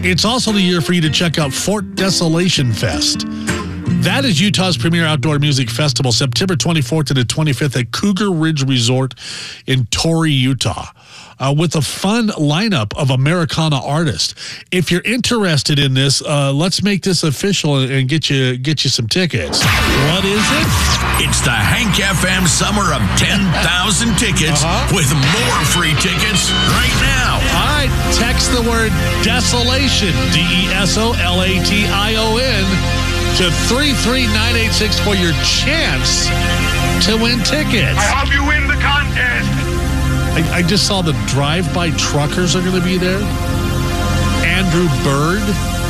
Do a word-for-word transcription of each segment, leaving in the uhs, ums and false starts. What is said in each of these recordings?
It's also the year for you to check out Fort Desolation Fest. That is Utah's premier outdoor music festival, September twenty-fourth to the twenty-fifth at Cougar Ridge Resort in Torrey, Utah, uh, with a fun lineup of Americana artists. If you're interested in this, uh, let's make this official and get you get you some tickets. What is it? It's the Hank F M Summer of ten thousand tickets uh-huh. with more free tickets right now. All right, text the word desolation, D E S O L A T I O N, to three three nine eight six for your chance to win tickets. I hope you win the contest. I, I just saw the drive-by truckers are going to be there. Andrew Bird,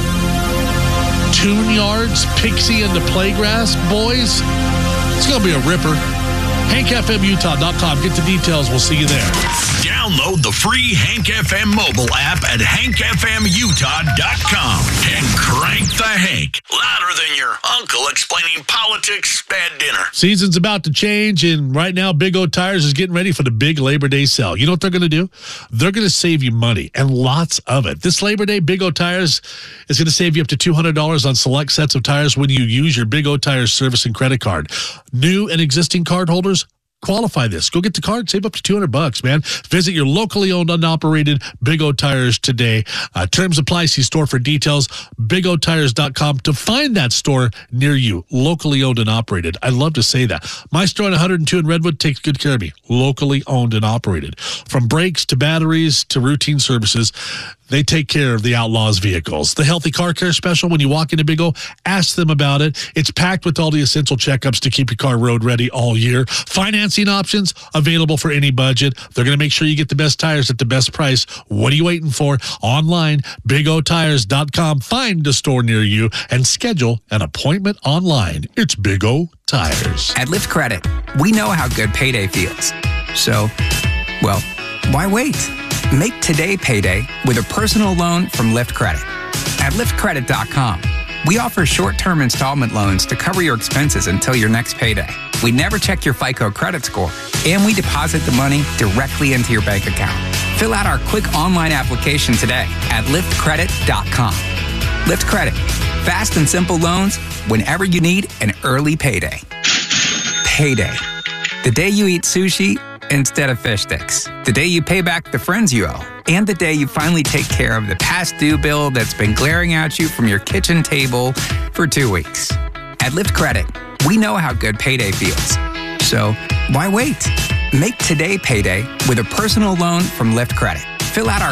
Tune Yards, Pixie and the Playgrass Boys. It's going to be a ripper. Hank F M Utah dot com. Get the details. We'll see you there. Download the free Hank F M mobile app at Hank F M Utah dot com and crank the Hank louder than your uncle explaining politics at dinner. Season's about to change, and right now Big O Tires is getting ready for the big Labor Day sale. You know what they're going to do? They're going to save you money, and lots of it. This Labor Day, Big O Tires is going to save you up to two hundred dollars on select sets of tires when you use your Big O Tires service and credit card. New and existing cardholders qualify this. Go get the card, save up to two hundred bucks, man. Visit your locally owned, unoperated Big O Tires today. Uh, terms apply. See store for details. Big O Tires dot com to find that store near you. Locally owned and operated. I love to say that. My store on one hundred two in Redwood takes good care of me. Locally owned and operated. From brakes to batteries to routine services, they take care of the Outlaws vehicles. The Healthy Car Care Special, when you walk into Big O, ask them about it. It's packed with all the essential checkups to keep your car road ready all year. Financing options available for any budget. They're going to make sure you get the best tires at the best price. What are you waiting for? Online, Big O Tires dot com. Find a store near you and schedule an appointment online. It's Big O Tires. At Lyft Credit, we know how good payday feels. So, well, why wait? Make today payday with a personal loan from Lyft Credit. At Lyft Credit dot com, we offer short-term installment loans to cover your expenses until your next payday. We never check your FICO credit score, and we deposit the money directly into your bank account. Fill out our quick online application today at Lyft Credit dot com. Lyft Credit, fast and simple loans whenever you need an early payday. Payday, the day you eat sushi instead of fish sticks, the day you pay back the friends you owe, and the day you finally take care of the past due bill that's been glaring at you from your kitchen table for two weeks. At Lyft Credit, we know how good payday feels. So why wait? Make today payday with a personal loan from Lyft Credit. Fill out our